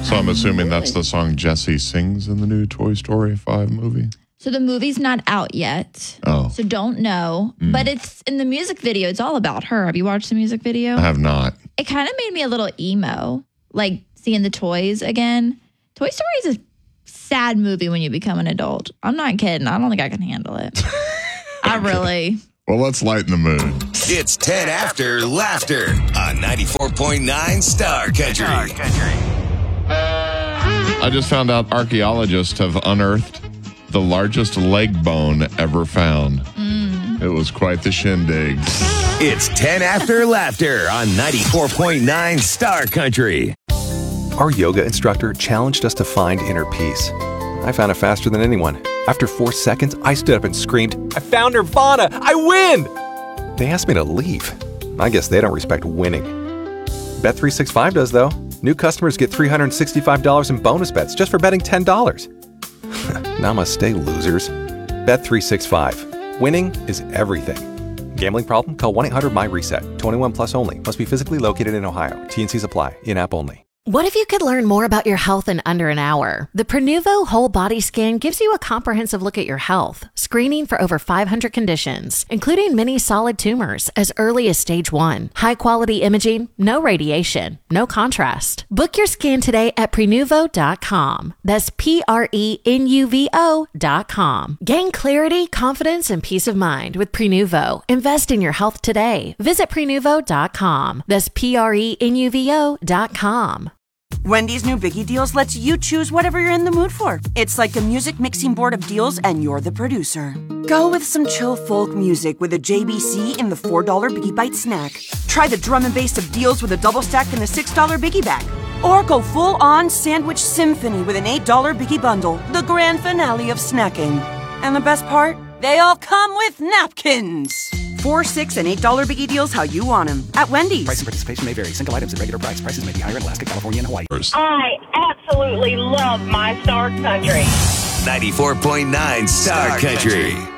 So I'm assuming that's the song Jessie sings in the new Toy Story 5 movie? So the movie's not out yet. Oh. So don't know. But it's in the music video. It's all about her. Have you watched the music video? I have not. It kind of made me a little emo, like seeing the toys again. Toy Story is a sad movie when you become an adult. I'm not kidding. I don't think I can handle it. I really. Well, let's lighten the mood. It's 10 After Laughter on 94.9 Star Country. I just found out archaeologists have unearthed the largest leg bone ever found. It was quite the shindig. It's 10 After Laughter on 94.9 Star Country. Our yoga instructor challenged us to find inner peace. I found it faster than anyone. After 4 seconds, I stood up and screamed, "I found Nirvana! I win!" They asked me to leave. I guess they don't respect winning. Bet365 does, though. New customers get $365 in bonus bets just for betting $10. Namaste, losers. Bet365. Winning is everything. Gambling problem? Call 1-800-MY-RESET. 21 plus only. Must be physically located in Ohio. T&Cs apply. In-app only. What if you could learn more about your health in under an hour? The Prenuvo Whole Body Scan gives you a comprehensive look at your health, screening for over 500 conditions, including many solid tumors as early as stage 1. High-quality imaging, no radiation, no contrast. Book your scan today at Prenuvo.com. That's Prenuvo.com. Gain clarity, confidence, and peace of mind with Prenuvo. Invest in your health today. Visit Prenuvo.com. That's Prenuvo.com. Wendy's new Biggie Deals lets you choose whatever you're in the mood for. It's like a music mixing board of deals, and you're the producer. Go with some chill folk music with a JBC in the $4 Biggie Bite snack. Try the drum and bass of deals with a double stack in the $6 Biggie Bag. Or go full-on sandwich symphony with an $8 Biggie Bundle, the grand finale of snacking. And the best part? They all come with napkins. $4, $6, and $8 Biggie Deals how you want them at Wendy's. Price and participation may vary. Single items at regular price. Prices may be higher in Alaska, California, and Hawaii. I absolutely love my Star Country. 94.9 Star Country.